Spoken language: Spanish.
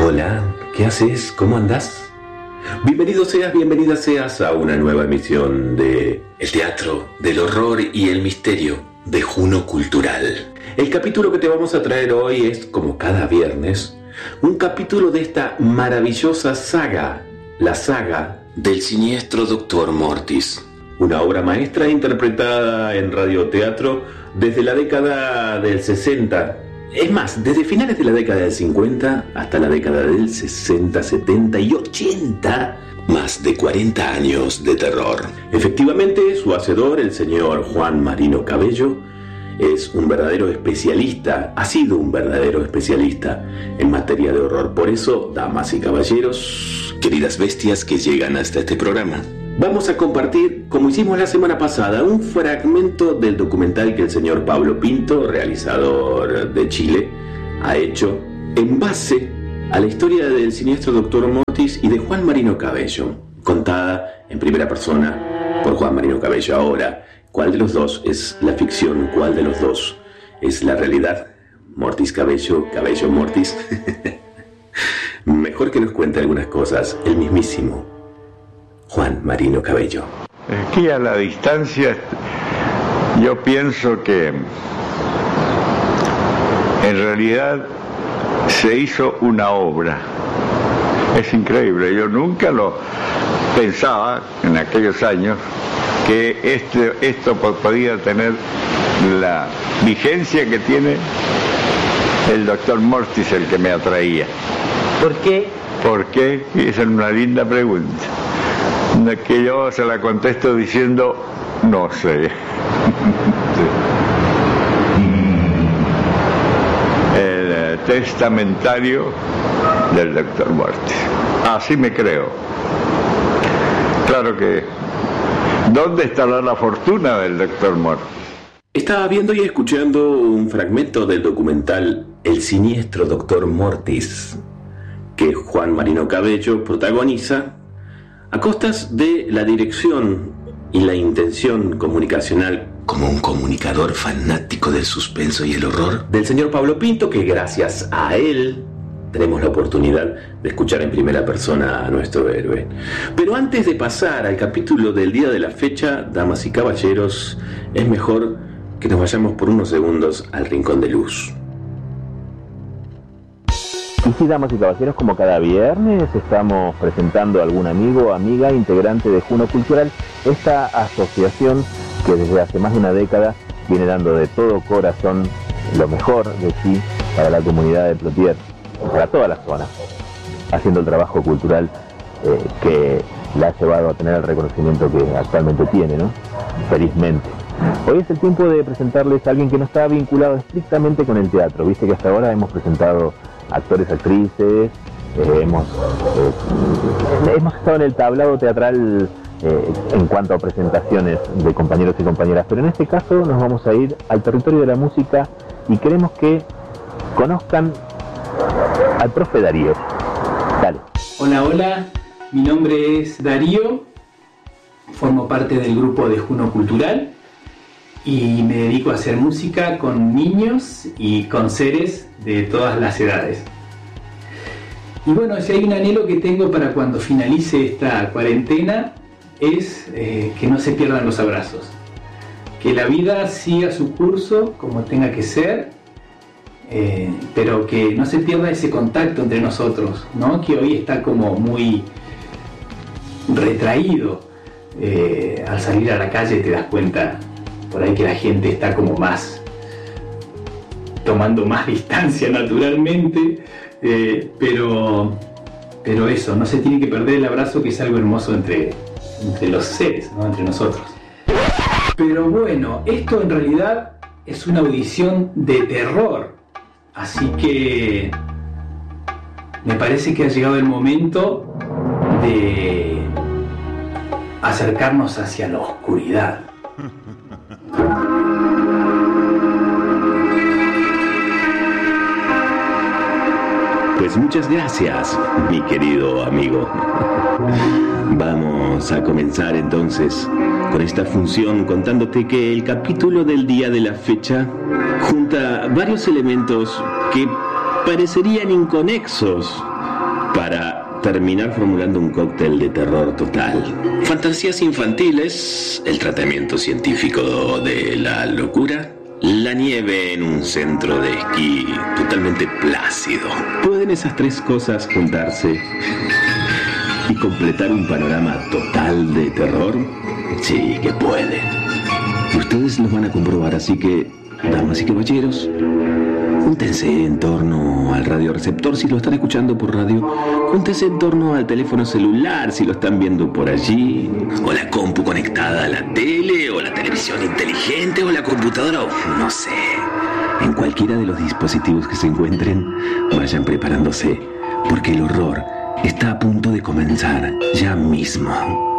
Hola, ¿qué haces? ¿Cómo andás? Bienvenido seas, bienvenida seas a una nueva emisión de El Teatro del Horror y el Misterio de Juno Cultural. El capítulo que te vamos a traer hoy es, como cada viernes, un capítulo de esta maravillosa saga, la saga del siniestro Dr. Mortis. Una obra maestra interpretada en radioteatro desde la década del 60. Es más, desde finales de la década del 50 hasta la década del 60, 70 y 80. Más de 40 años de terror. Efectivamente, su hacedor, el señor Juan Marino Cabello, es un verdadero especialista, ha sido un verdadero especialista en materia de horror. Por eso, damas y caballeros, queridas bestias que llegan hasta este programa, vamos a compartir, como hicimos la semana pasada, un fragmento del documental que el señor Pablo Pinto, realizador de Chile, ha hecho en base a la historia del siniestro Dr. Mortis y de Juan Marino Cabello, contada en primera persona por Juan Marino Cabello. Ahora, ¿cuál de los dos es la ficción? ¿Cuál de los dos es la realidad? Mortis Cabello, Cabello Mortis. Mejor que nos cuente algunas cosas el mismísimo Juan Marino Cabello. Aquí a la distancia yo pienso que en realidad se hizo una obra. Es increíble, yo nunca lo pensaba en aquellos años que esto podía tener la vigencia que tiene el Dr. Mortis, el que me atraía. ¿Por qué? ¿Por qué? Esa es una linda pregunta, que yo se la contesto diciendo no sé. El testamentario del Dr. Mortis, así me creo. Claro que ¿dónde estará la fortuna del Dr. Mortis? Estaba viendo y escuchando un fragmento del documental El siniestro Dr. Mortis, que Juan Marino Cabello protagoniza a costas de la dirección y la intención comunicacional, como un comunicador fanático del suspenso y el horror, del señor Pablo Pinto, que gracias a él tenemos la oportunidad de escuchar en primera persona a nuestro héroe. Pero antes de pasar al capítulo del día de la fecha, damas y caballeros, es mejor que nos vayamos por unos segundos al Rincón de Luz. Y sí, damas y caballeros, como cada viernes estamos presentando a algún amigo o amiga integrante de Juno Cultural, esta asociación que desde hace más de una década viene dando de todo corazón lo mejor de sí para la comunidad de Plotier, para toda la zona, haciendo el trabajo cultural que la ha llevado a tener el reconocimiento que actualmente tiene, ¿no? Felizmente. Hoy es el tiempo de presentarles a alguien que no está vinculado estrictamente con el teatro. Viste que hasta ahora hemos presentado actores, actrices, hemos estado en el tablado teatral en cuanto a presentaciones de compañeros y compañeras, pero en este caso nos vamos a ir al territorio de la música y queremos que conozcan al profe Darío. Dale. Hola, hola, mi nombre es Darío, formo parte del grupo de Juno Cultural y me dedico a hacer música con niños y con seres de todas las edades. Y bueno, si hay un anhelo que tengo para cuando finalice esta cuarentena es que no se pierdan los abrazos, que la vida siga su curso como tenga que ser, pero que no se pierda ese contacto entre nosotros, ¿no? Que hoy está como muy retraído. Al salir a la calle te das cuenta por ahí que la gente está como más tomando más distancia naturalmente, pero eso, no se tiene que perder el abrazo, que es algo hermoso entre los seres, ¿no? Entre nosotros. Pero bueno, esto en realidad es una audición de terror, así que me parece que ha llegado el momento de acercarnos hacia la oscuridad. Pues muchas gracias, mi querido amigo. Vamos a comenzar entonces con esta función contándote que el capítulo del día de la fecha junta varios elementos que parecerían inconexos para terminar formulando un cóctel de terror total. Fantasías infantiles, el tratamiento científico de la locura, la nieve en un centro de esquí totalmente plácido. ¿Pueden esas tres cosas juntarse y completar un panorama total de terror? Sí, que pueden. Ustedes los van a comprobar, así que, damas y caballeros, júntense en torno al radioreceptor si lo están escuchando por radio, júntense en torno al teléfono celular si lo están viendo por allí, o la compu conectada a la tele, o la televisión inteligente, o la computadora, o no sé. En cualquiera de los dispositivos que se encuentren, vayan preparándose, porque el horror está a punto de comenzar ya mismo.